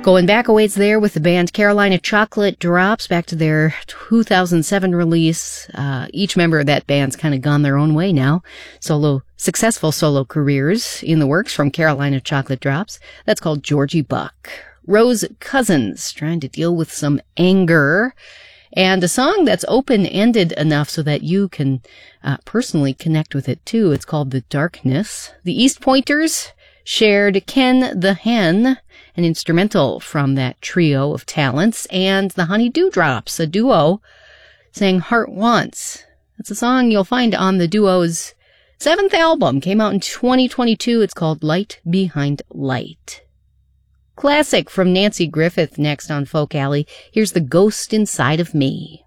Going back a ways there with the band Carolina Chocolate Drops, back to their 2007 release. Each member of that band's kind of gone their own way now. Successful solo careers in the works from Carolina Chocolate Drops. That's called Georgie Buck. Rose Cousins, trying to deal with some anger. And a song that's open-ended enough so that you can personally connect with it too. It's called The Darkness. The East Pointers shared Ken the Hen, an instrumental from that trio of talents, and the Honey Dewdrops, a duo, sang Heart Wants. That's a song you'll find on the duo's 7th album, came out in 2022. It's called Light Behind Light. Classic from Nancy Griffith next on Folk Alley. Here's The Ghost Inside of Me.